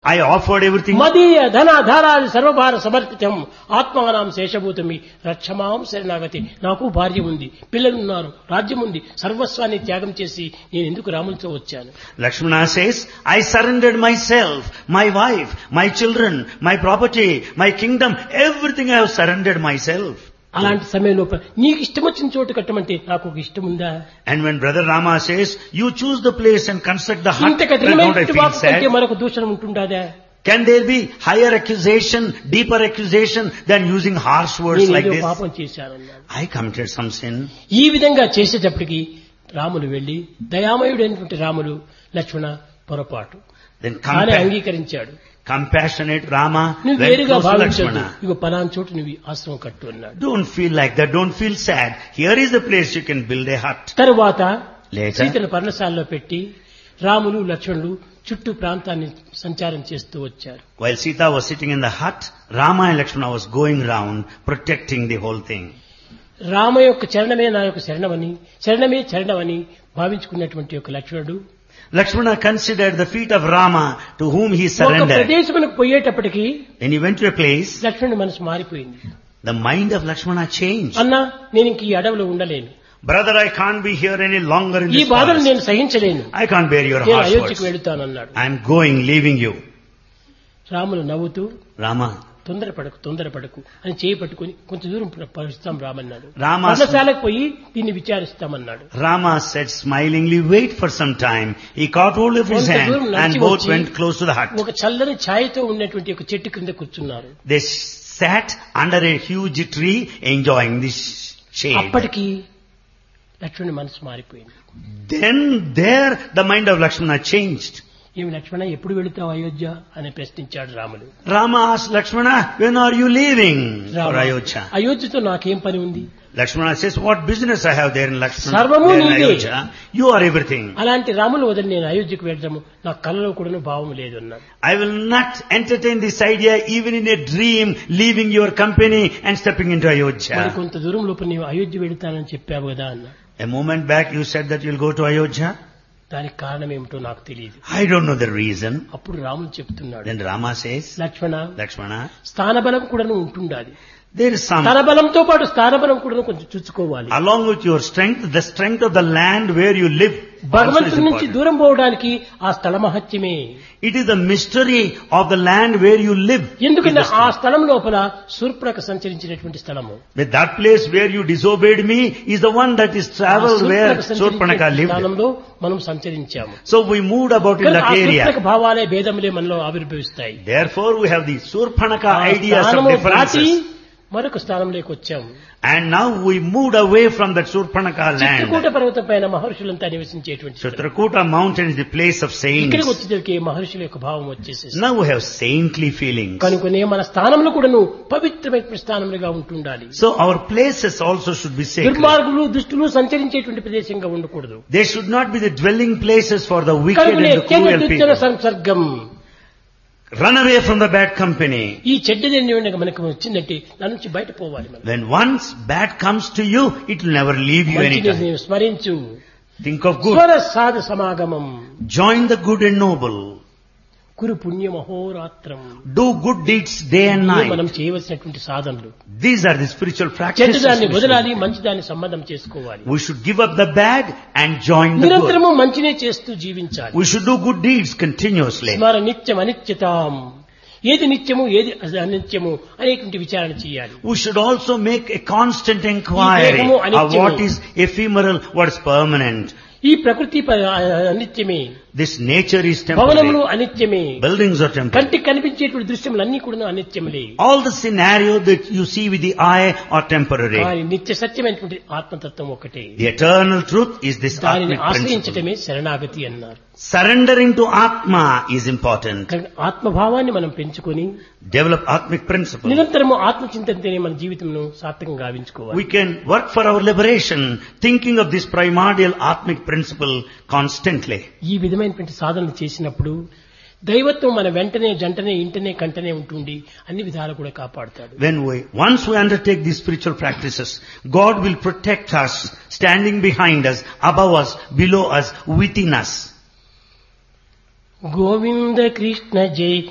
I offered everything. మదీయ ధనాధారాది సర్వభార సమర్పితం ఆత్మానాం శేషభూతమి రక్షమాం శరణాగతి. నాకు భార్య ఉంది, పిల్లలున్నారు, రాజ్యం ఉంది, సర్వస్వాన్ని త్యాగం చేసి నేను ఎందుకు రామునితో వచ్చాను? Lakshmana says, I surrendered myself, my wife, my children, my property, my kingdom, everything I have surrendered myself. అలాంటి సమయంలో నీకు ఇష్టం వచ్చిన చోటు కట్టమంటే నాకు ఒక ఇష్టం ఉందా? And when brother Rama says, you choose the place and construct the hut, ఇంత then don't I కఠినమైన feel వాకు కంటే sad? మరొక దూషణ ఉంటుందా? Can there be higher accusation, deeper accusation than using harsh words నేను like ఏదో this? పాపం చేశానన్నాడు. I committed some sin. ఈ విధంగా చేసేటప్పటికి రాములు వెళ్లి దయామయుడైనటువంటి రాములు లక్ష్మణ పొరపాటు Then కానీ అంగీకరించాడు. compassionate Rama నువ్వు went వేరుగా close to భావించదు, Lakshmana. ఇగో పలానా చోటు నువ్వు ఆశ్రమం కట్టు అన్నాడు. Don't feel like that. Don't feel sad. Here is the place you can build a hut. తరువాత Later, సీతను పర్ణశాలలో పెట్టి రాములు లక్ష్మణులు చుట్టూ ప్రాంతాన్ని సంచారం చేస్తూ వచ్చారు. while Sita was sitting in the hut, Rama and Lakshmana was going round protecting the whole thing. Rama యొక్క చరణమే నా యొక్క శరణమని, శరణమే చరణమని భావించుకున్నటువంటి యొక్క లక్ష్మణుడు Lakshmana considered the feet of Rama to whom he ఒక surrendered. ప్రదేశమునకు పోయేటప్పటికి When he went to a place, లక్ష్మణుడి మనసు మారిపోయింది. the mind of Lakshmana changed. అన్నా నేను ఇంక ఈ అడవిలో ఉండలేను, Brother, I can't be here any longer in ఈ this బాధను forest. నేను సహించలేను, I can't bear your నేను harsh అయోధ్యకు words. వెళుతానన్నాడు. I am going, leaving you. Ramulu నవ్వుతూ Rama. తొందరపడకు అని చేయి పట్టుకుని కొంచెం దూరం పరిస్తాం రామన్నాడు. రామ పర్ణశాలకు పోయి దీన్ని విచారిస్తామన్నాడు. Rama said smilingly, wait for some time. He caught hold of his కొంత hand దూరం and నడిచి both వచ్చి went close to the hut. ఒక చల్లని ఛాయతో ఉన్నటువంటి ఒక చెట్టు క్రింద కూర్చున్నారు. They sat under a huge tree enjoying this shade. అప్పటికి లక్ష్మణుడి మనసు మారిపోయింది. Then there the mind of Lakshmana changed. ఏమి లక్ష్మణ ఎప్పుడు వెళుతావు అయోధ్య అని ప్రశ్నించాడు Ramulu. Rama asked Lakshmana, when are you leaving for Rama, Ayodhya? అయోధ్యతో నాకేం పని ఉంది? Lakshmana says, what business I have there in Lakshmana? సర్వము There in నీదే. Ayodhya? You are everything. అలాంటి రాములు వదిలి నేను అయోధ్యకు వెళ్ళడము నా కలలో కూడా భావం లేదు అన్నాడు. I will not entertain this idea even in a dream, leaving your company and stepping into మరి Ayodhya. కొంత దూరం లోపు నీవు అయోధ్య వెళుతానని చెప్పావు కదా అన్నా. A moment back you said that you will go to Ayodhya. దానికి కారణం ఏమిటో నాకు తెలియదు. I don't know the reason. అప్పుడు రాములు చెప్తున్నాడు, Then Rama says, లక్ష్మణ Lakshmana, స్థానబలం కూడా ఉంటుండాలి, there is some, తన బలంతో పాటు స్థానబలం కూడా కొంచెం చూసుకోవాలి. along with your strength, the strength of the land where you live also is భగవంతుడి నుంచి important. దూరం పోవడానికి ఆ స్థల మహత్యమే. It is the mystery of the land where you live. ఎందుకంటే ఆ స్థలం లోపల శూర్పణఖ సంచరించినటువంటి స్థలము. With that place where you disobeyed me is the one that is traveled where Surpanaka lived. స్థానంలో మనం సంచరించాము. So we moved about in that ఆ area. Shurpanakha భావాలే భేదములే మనలో ఆవిర్భవిస్తాయి. Therefore we have the Surpanaka ఆ ideas of స్థానము దాటి differences. మరొక స్థానంలోకి వచ్చాము. And now we moved away from that Surpanaka Chitrakoot land. పర్వతం పైన మహర్షులంతా నివసించేటువంటి స్థలం. Chitrakuta mountain is the place of ఇక్కడికి saints. వచ్చేసరికి మహర్షుల యొక్క భావం వచ్చేసేసి Now we have saintly feelings. కనుకనే మన స్థానంలో కూడాను పవిత్రమైన స్థానములుగా ఉంటుండాలి. So our places also should be sacred. దుర్మార్గులు దుష్టులు సంచరించేటువంటి ప్రదేశంగా ఉండకూడదు. They should not be the dwelling places for the wicked కనుకనే and the cruel త్యజ people. సంసర్గం, Run away from the bad company. ఈ చెడ్డది మనకు వచ్చిందంటే దాని నుంచి బయట పోవాలి. మనం When once bad comes to you, it will never leave you మంచిని anytime. నీవు స్మరించు. Think of good. స్వర సాధు సమాగమం Join the good and noble. కురు పుణ్యం అహోరాత్రం. Do good deeds day and ఇవే night. మనం చేయవలసినటువంటి సాధనలు. These are the spiritual practices. చెడ్డదాన్ని we వదలాలి, should- మంచిదాన్ని సంబంధం చేసుకోవాలి. We should give up the bad and join the good. నిరంతరము మంచినే చేస్తూ జీవించాలి. We should do good deeds continuously. స్మర నిత్యం అనిత్యతాం, ఏది నిత్యము ఏది అనిత్యము అనేటువంటి విచారణ చేయాలి. We should also make a constant inquiry దేహము of అనిత్యము. what is ephemeral, what is permanent. ఈ ప్రకృతి అనిత్యమే, This nature is భవనములు temporary. అనిత్యమే, Buildings are temporary. కంటికి కనిపించేటువంటి దృశ్యములన్నీ కూడా అనిత్యములే. All the scenario that you see with the eye are temporary. కానీ నిత్య సత్యమైనటువంటి ఆత్మతత్వం ఒకటే. The eternal truth is this దానిని Atmic principle. ఆశ్రయించటమే శరణాగతి అన్నారు. Surrendering to Atma is important. కనుక ఆత్మభావాన్ని మనం పెంచుకొని Develop Atmic principle. నిరంతరము ఆత్మచింతనతోనే మన జీవితంను సార్థకంగా గావించుకోవాలి. We can work for our liberation thinking of this primordial Atmic principle constantly. ఈ విధమైనటువంటి సాధనలు చేసినప్పుడు దైవత్వం మన వెంటనే జంటనే ఇంటనే కంటనే ఉంటుంది, అన్ని విధాలు కూడా కాపాడుతాడు. Once we undertake these spiritual practices, God will protect us, standing behind us, above us, below us, within us. Govinda Krishna జై